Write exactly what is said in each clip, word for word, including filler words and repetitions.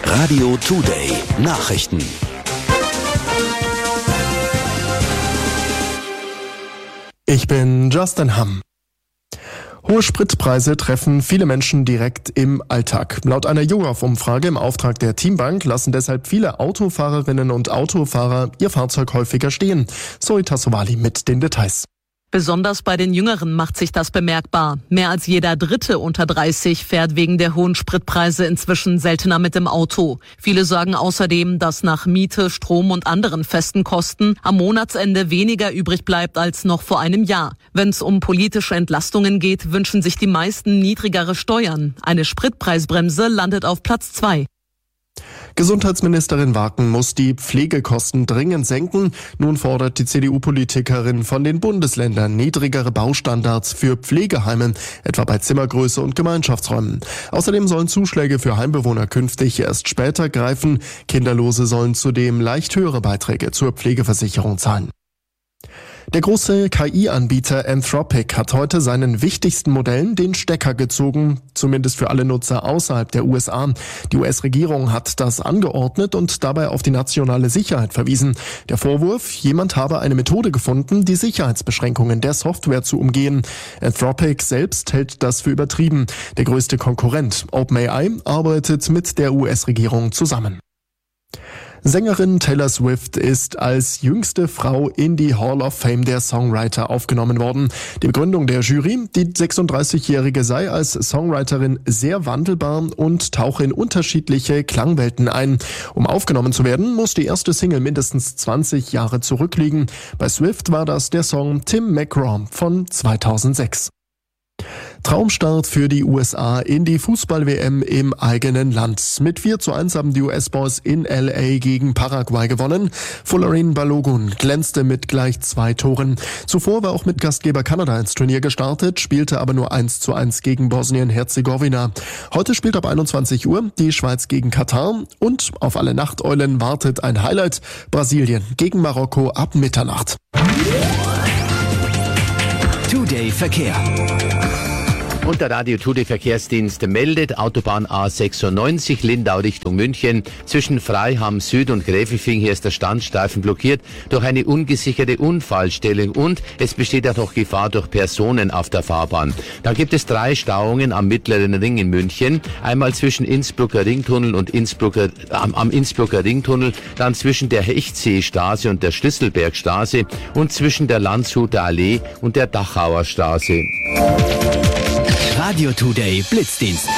Radio Today Nachrichten. Ich bin Justin Hamm. Hohe Spritpreise treffen viele Menschen direkt im Alltag. Laut einer YouGov-Umfrage im Auftrag der Teambank lassen deshalb viele Autofahrerinnen und Autofahrer ihr Fahrzeug häufiger stehen. Zoe Tassovali mit den Details. Besonders bei den Jüngeren macht sich das bemerkbar. Mehr als jeder Dritte unter dreißig fährt wegen der hohen Spritpreise inzwischen seltener mit dem Auto. Viele sagen außerdem, dass nach Miete, Strom und anderen festen Kosten am Monatsende weniger übrig bleibt als noch vor einem Jahr. Wenn es um politische Entlastungen geht, wünschen sich die meisten niedrigere Steuern. Eine Spritpreisbremse landet auf Platz zwei. Gesundheitsministerin Waken muss die Pflegekosten dringend senken. Nun fordert die C D U-Politikerin von den Bundesländern niedrigere Baustandards für Pflegeheime, etwa bei Zimmergröße und Gemeinschaftsräumen. Außerdem sollen Zuschläge für Heimbewohner künftig erst später greifen. Kinderlose sollen zudem leicht höhere Beiträge zur Pflegeversicherung zahlen. Der große K I-Anbieter Anthropic hat heute seinen wichtigsten Modellen den Stecker gezogen, zumindest für alle Nutzer außerhalb der U S A. Die U S-Regierung hat das angeordnet und dabei auf die nationale Sicherheit verwiesen. Der Vorwurf, jemand habe eine Methode gefunden, die Sicherheitsbeschränkungen der Software zu umgehen. Anthropic selbst hält das für übertrieben. Der größte Konkurrent, OpenAI, arbeitet mit der U S-Regierung zusammen. Sängerin Taylor Swift ist als jüngste Frau in die Hall of Fame der Songwriter aufgenommen worden. Die Begründung der Jury, die sechsunddreißigjährige sei als Songwriterin sehr wandelbar und tauche in unterschiedliche Klangwelten ein. Um aufgenommen zu werden, muss die erste Single mindestens zwanzig Jahre zurückliegen. Bei Swift war das der Song Tim McGraw von zweitausendsechs. Traumstart für die U S A in die Fußball-W M im eigenen Land. Mit vier zu eins haben die U S-Boys in L A gegen Paraguay gewonnen. Folarin Balogun glänzte mit gleich zwei Toren. Zuvor war auch mit Gastgeber Kanada ins Turnier gestartet, spielte aber nur eins zu eins gegen Bosnien-Herzegowina. Heute spielt ab einundzwanzig Uhr die Schweiz gegen Katar und auf alle Nachteulen wartet ein Highlight: Brasilien gegen Marokko ab Mitternacht. Today Verkehr. Und der Radio Today Verkehrsdienst meldet, Autobahn A sechsundneunzig Lindau Richtung München. Zwischen Freiham Süd und Gräfelfing, hier ist der Standstreifen blockiert durch eine ungesicherte Unfallstelle und es besteht auch noch Gefahr durch Personen auf der Fahrbahn. Dann gibt es drei Stauungen am Mittleren Ring in München. Einmal zwischen Innsbrucker Ringtunnel und Innsbrucker, am, am Innsbrucker Ringtunnel, dann zwischen der Hechtseestraße und der Schlüsselbergstraße und zwischen der Landshuter Allee und der Dachauer Straße. Radio Today Blitzdienst.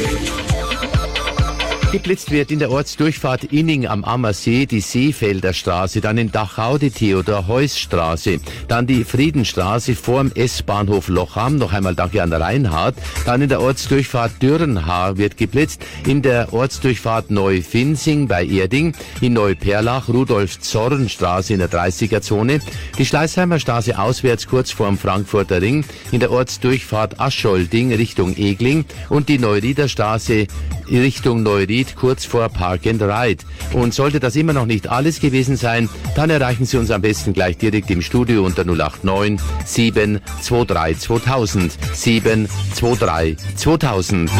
Geblitzt wird in der Ortsdurchfahrt Inning am Ammersee die Seefelder Straße, dann in Dachau die Theodor-Heuss-Straße, dann die Friedenstraße vorm S-Bahnhof Lochham, noch einmal danke an Reinhard, dann in der Ortsdurchfahrt Dürrenhaar wird geblitzt, in der Ortsdurchfahrt Neu-Finsing bei Erding, in Neuperlach Rudolf-Zorn-Straße in der dreißiger-Zone, die Schleißheimer Straße auswärts kurz vorm Frankfurter Ring, in der Ortsdurchfahrt Ascholdding Richtung Egling und die Neurieder Straße Richtung Neuried kurz vor Park and Ride. Und sollte das immer noch nicht alles gewesen sein, dann erreichen Sie uns am besten gleich direkt im Studio unter null acht neun sieben zwei drei zweitausend sieben zwei drei zweitausend.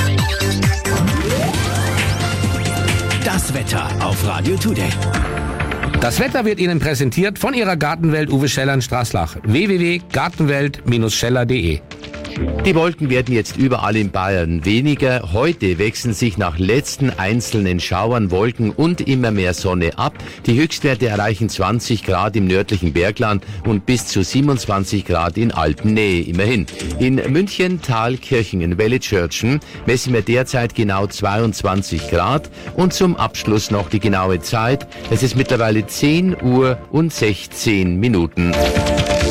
Das Wetter auf Radio Today. Das Wetter wird Ihnen präsentiert von Ihrer Gartenwelt Uwe Scheller in Straßlach. w w w punkt gartenwelt Bindestrich scheller punkt de. Die Wolken werden jetzt überall in Bayern weniger. Heute wechseln sich nach letzten einzelnen Schauern Wolken und immer mehr Sonne ab. Die Höchstwerte erreichen zwanzig Grad im nördlichen Bergland und bis zu siebenundzwanzig Grad in Alpennähe immerhin. In München, Thalkirchen, Wellitzschörtchen messen wir derzeit genau zweiundzwanzig Grad. Und zum Abschluss noch die genaue Zeit. Es ist mittlerweile zehn Uhr und sechzehn Minuten.